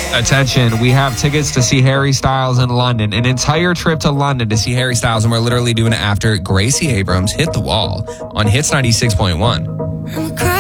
Attention, we have tickets to see Harry Styles in London, an entire trip to London to see Harry Styles, and we're literally doing it after Gracie Abrams hit the wall on Hits 96.1.